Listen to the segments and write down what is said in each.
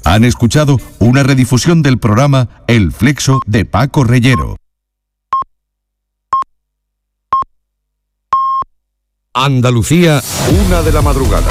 Han escuchado una redifusión del programa El Flexo de Paco Reyero. Andalucía, 1 de la madrugada.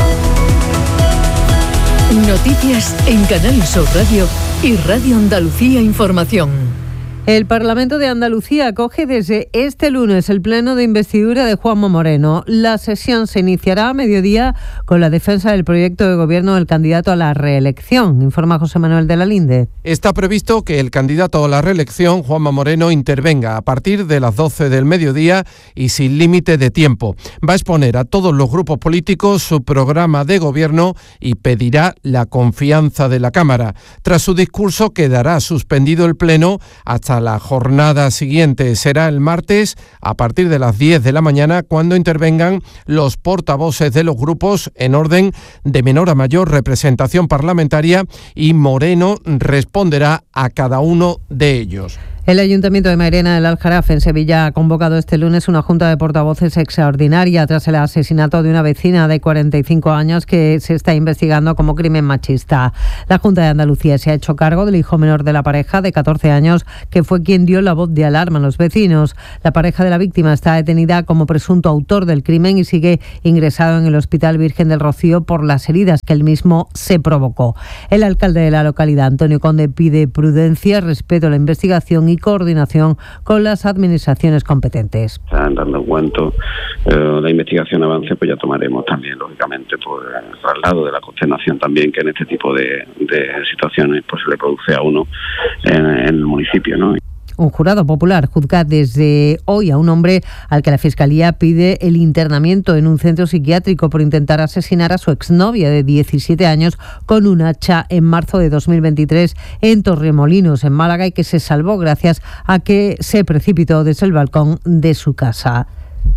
Noticias en Canal Sur Radio y Radio Andalucía Información. El Parlamento de Andalucía acoge desde este lunes el pleno de investidura de Juanma Moreno. La sesión se iniciará a mediodía con la defensa del proyecto de gobierno del candidato a la reelección, informa José Manuel de la Linde. Está previsto que el candidato a la reelección, Juanma Moreno, intervenga a partir de las 12 del mediodía y sin límite de tiempo. Va a exponer a todos los grupos políticos su programa de gobierno y pedirá la confianza de la Cámara. Tras su discurso quedará suspendido el pleno hasta la jornada siguiente. Será el martes a partir de las 10 de la mañana cuando intervengan los portavoces de los grupos en orden de menor a mayor representación parlamentaria y Moreno responderá a cada uno de ellos. El Ayuntamiento de Mairena del Aljarafe, en Sevilla, ha convocado este lunes una junta de portavoces extraordinaria tras el asesinato de una vecina de 45 años que se está investigando como crimen machista. La Junta de Andalucía se ha hecho cargo del hijo menor de la pareja, de 14 años, que fue quien dio la voz de alarma a los vecinos. La pareja de la víctima está detenida como presunto autor del crimen y sigue ingresado en el Hospital Virgen del Rocío por las heridas que él mismo se provocó. El alcalde de la localidad, Antonio Conde, pide prudencia, respeto a la investigación y coordinación con las administraciones competentes. Están dando cuenta la investigación avance, pues ya tomaremos también, lógicamente, pues el traslado de la consternación también que en este tipo de situaciones pues se le produce a uno en el municipio, ¿no? Un jurado popular juzga desde hoy a un hombre al que la Fiscalía pide el internamiento en un centro psiquiátrico por intentar asesinar a su exnovia de 17 años con un hacha en marzo de 2023 en Torremolinos, en Málaga, y que se salvó gracias a que se precipitó desde el balcón de su casa.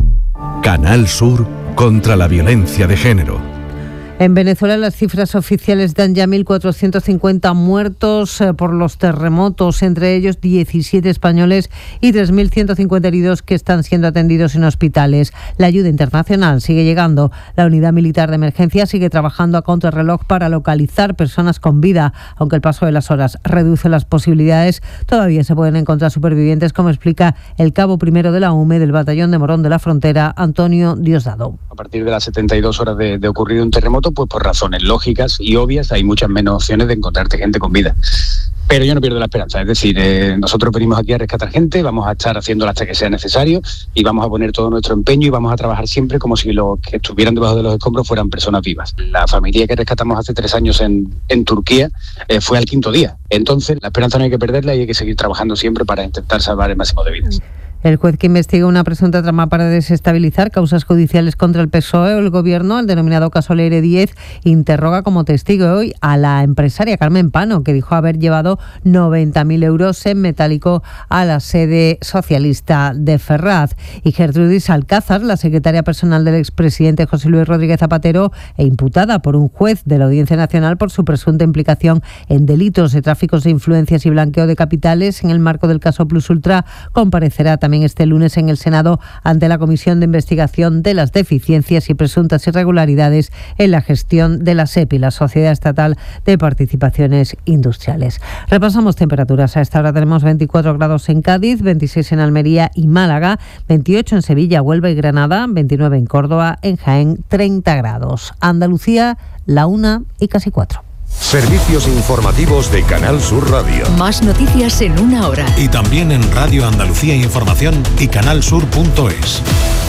Canal Sur contra la violencia de género. En Venezuela las cifras oficiales dan ya 1.450 muertos por los terremotos, entre ellos 17 españoles y 3.150 heridos que están siendo atendidos en hospitales. La ayuda internacional sigue llegando. La unidad militar de emergencia sigue trabajando a contrarreloj para localizar personas con vida. Aunque el paso de las horas reduce las posibilidades, todavía se pueden encontrar supervivientes, como explica el cabo primero de la UME del Batallón de Morón de la Frontera, Antonio Diosdado. A partir de las 72 horas de ocurrir un terremoto, pues por razones lógicas y obvias hay muchas menos opciones de encontrarte gente con vida. Pero yo no pierdo la esperanza, es decir, nosotros venimos aquí a rescatar gente, vamos a estar haciéndolo hasta que sea necesario y vamos a poner todo nuestro empeño y vamos a trabajar siempre como si los que estuvieran debajo de los escombros fueran personas vivas. La familia que rescatamos hace 3 años en Turquía fue al 5.º día. Entonces, la esperanza no hay que perderla y hay que seguir trabajando siempre para intentar salvar el máximo de vidas. El juez que investiga una presunta trama para desestabilizar causas judiciales contra el PSOE o el Gobierno, el denominado caso Leire 10, interroga como testigo hoy a la empresaria Carmen Pano, que dijo haber llevado 90.000 euros en metálico a la sede socialista de Ferraz. Y Gertrudis Alcázar, la secretaria personal del expresidente José Luis Rodríguez Zapatero e imputada por un juez de la Audiencia Nacional por su presunta implicación en delitos de tráficos de influencias y blanqueo de capitales en el marco del caso Plus Ultra, comparecerá también este lunes en el Senado ante la Comisión de Investigación de las Deficiencias y Presuntas Irregularidades en la gestión de la SEPI, la Sociedad Estatal de Participaciones Industriales. Repasamos temperaturas. A esta hora tenemos 24 grados en Cádiz, 26 en Almería y Málaga, 28 en Sevilla, Huelva y Granada, 29 en Córdoba, en Jaén 30 grados. Andalucía, la 1:04. Servicios informativos de Canal Sur Radio. Más noticias en 1 hora. Y también en Radio Andalucía Información y canalsur.es.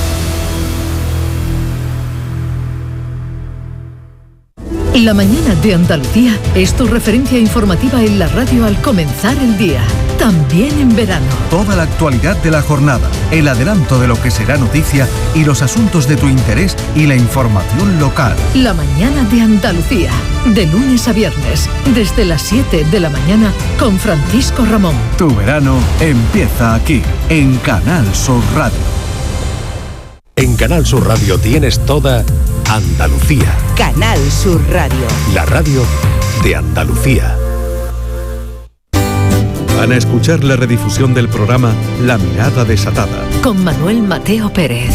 La mañana de Andalucía es tu referencia informativa en la radio al comenzar el día. También en verano. Toda la actualidad de la jornada, el adelanto de lo que será noticia y los asuntos de tu interés y la información local. La mañana de Andalucía, de lunes a viernes, desde las 7 de la mañana con Francisco Ramón. Tu verano empieza aquí, en Canal Sur Radio. En Canal Sur Radio tienes toda Andalucía. Canal Sur Radio. La radio de Andalucía. Van a escuchar la redifusión del programa La Mirada Desatada. Con Manuel Mateo Pérez.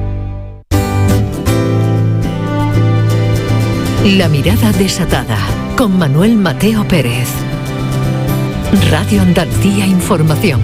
La Mirada Desatada. con Manuel Mateo Pérez. Radio Andalucía Información.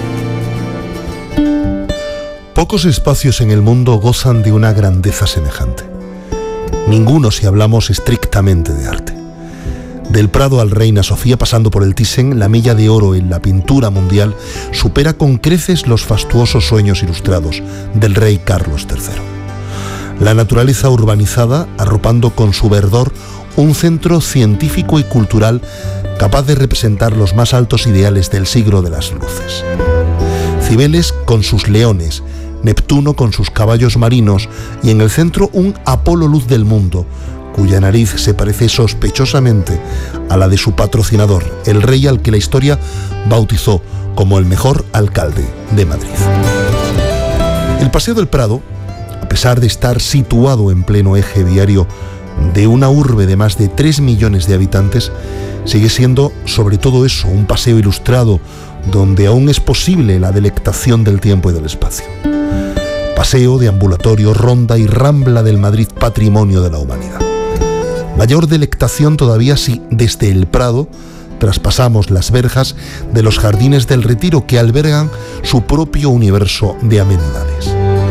Pocos espacios en el mundo gozan de una grandeza semejante. Ninguno si hablamos estrictamente de arte. Del Prado al Reina Sofía, pasando por el Thyssen, la milla de oro en la pintura mundial supera con creces los fastuosos sueños ilustrados del rey Carlos III. La naturaleza urbanizada, arropando con su verdor un centro científico y cultural capaz de representar los más altos ideales del siglo de las luces. Cibeles con sus leones, Neptuno con sus caballos marinos y en el centro un Apolo luz del mundo, cuya nariz se parece sospechosamente a la de su patrocinador, el rey al que la historia bautizó como el mejor alcalde de Madrid. El Paseo del Prado, a pesar de estar situado en pleno eje viario de una urbe de más de 3 millones de habitantes, sigue siendo sobre todo eso, un paseo ilustrado donde aún es posible la delectación del tiempo y del espacio. Paseo, deambulatorio, ronda y rambla del Madrid patrimonio de la humanidad. Mayor delectación todavía si desde el Prado traspasamos las verjas de los Jardines del Retiro, que albergan su propio universo de amenidades.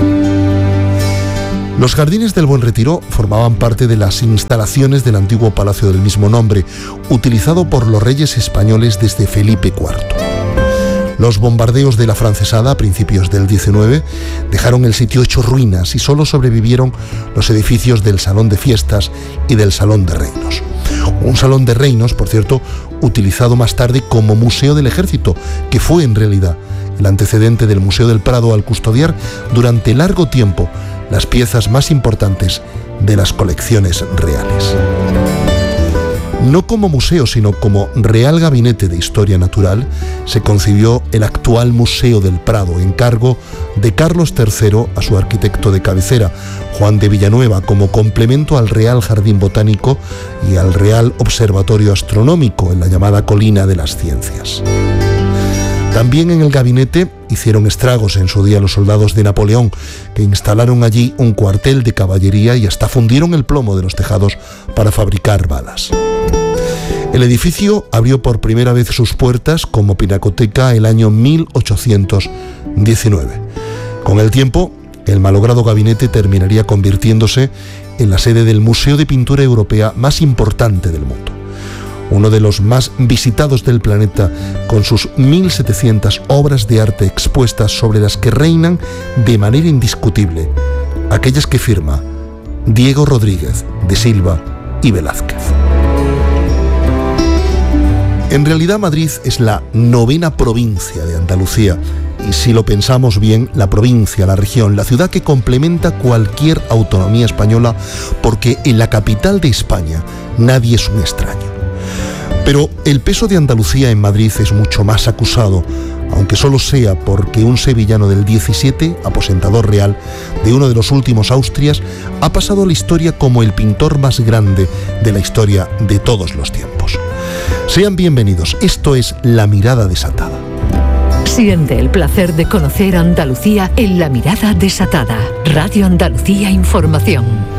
Los Jardines del Buen Retiro formaban parte de las instalaciones del antiguo palacio del mismo nombre, utilizado por los reyes españoles desde Felipe IV. Los bombardeos de la francesada a principios del 19 dejaron el sitio hecho ruinas y solo sobrevivieron los edificios del Salón de Fiestas y del Salón de Reinos. Un Salón de Reinos, por cierto, utilizado más tarde como Museo del Ejército, que fue en realidad el antecedente del Museo del Prado al custodiar durante largo tiempo las piezas más importantes de las colecciones reales. No como museo, sino como Real Gabinete de Historia Natural, se concibió el actual Museo del Prado, encargo de Carlos III a su arquitecto de cabecera, Juan de Villanueva, como complemento al Real Jardín Botánico y al Real Observatorio Astronómico en la llamada Colina de las Ciencias. También en el gabinete hicieron estragos en su día los soldados de Napoleón, que instalaron allí un cuartel de caballería y hasta fundieron el plomo de los tejados para fabricar balas. El edificio abrió por primera vez sus puertas como pinacoteca el año 1819. Con el tiempo, el malogrado gabinete terminaría convirtiéndose en la sede del Museo de Pintura Europea más importante del mundo. Uno de los más visitados del planeta, con sus 1.700 obras de arte expuestas sobre las que reinan de manera indiscutible aquellas que firma Diego Rodríguez de Silva y Velázquez. En realidad Madrid es la 9ª provincia de Andalucía y, si lo pensamos bien, la provincia, la región, la ciudad que complementa cualquier autonomía española, porque en la capital de España nadie es un extraño. Pero el peso de Andalucía en Madrid es mucho más acusado, aunque solo sea porque un sevillano del 17, aposentador real de uno de los últimos Austrias, ha pasado a la historia como el pintor más grande de la historia de todos los tiempos. Sean bienvenidos, esto es La Mirada Desatada. Siente el placer de conocer Andalucía en La Mirada Desatada. Radio Andalucía Información.